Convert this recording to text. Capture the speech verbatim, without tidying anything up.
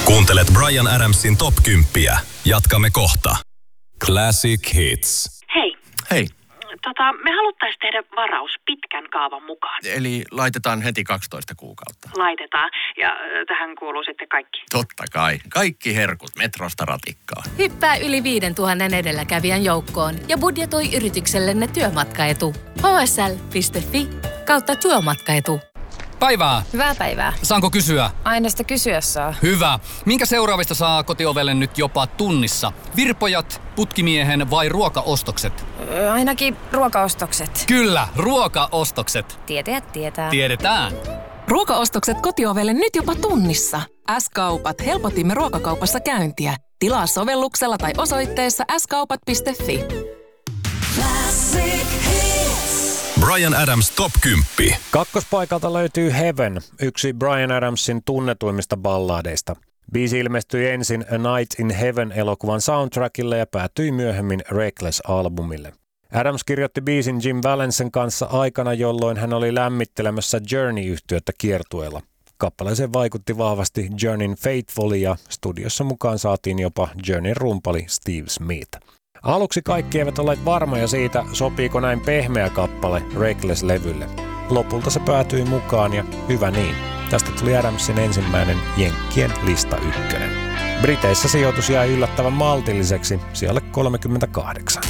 Kuuntelet Bryan Adamsin top kymmenen. Jatkamme kohta. Classic Hits. Hei. Hei. Tota, me haluttaisiin tehdä varaus pitkän kaavan mukaan. Eli laitetaan heti kaksitoista kuukautta. Laitetaan. Ja äh, tähän kuuluu sitten kaikki. Totta kai. Kaikki herkut metrosta ratikkaan. Hyppää yli viisituhatta edelläkävijän joukkoon ja budjetoi yrityksellenne työmatkaetu. H S L piste F I kautta työmatkaetu. Päivää. Hyvää päivää. Saanko kysyä? Aina sitä kysyä saa. Hyvä. Minkä seuraavista saa kotiovelle nyt jopa tunnissa? Virpojat, putkimiehen vai ruokaostokset? Öö, ainakin ruokaostokset. Kyllä, ruokaostokset. Tietäjät tietää. Tiedetään. Ruokaostokset kotiovelle nyt jopa tunnissa. S-kaupat helpotimme ruokakaupassa käyntiä. Tilaa sovelluksella tai osoitteessa s kaupat piste f i. Bryan Adams top kymmenen. Kakkospaikalta löytyy Heaven, yksi Bryan Adamsin tunnetuimmista balladeista. Biisi ilmestyi ensin A Night in Heaven -elokuvan soundtrackille ja päätyi myöhemmin Reckless-albumille. Adams kirjoitti biisin Jim Valensen kanssa aikana, jolloin hän oli lämmittelemässä Journey-yhtyettä kiertueella. Kappaleeseen vaikutti vahvasti Journeyn Faithful ja studiossa mukaan saatiin jopa Journeyn rumpali Steve Smith. Aluksi kaikki eivät olleet varmoja siitä, sopiiko näin pehmeä kappale Reckless-levylle. Lopulta se päätyi mukaan ja hyvä niin. Tästä tuli Adamsin ensimmäinen Jenkkien lista ykkönen. Briteissä sijoitus jäi yllättävän maltilliseksi, sijalle kolmekymmentäkahdeksan.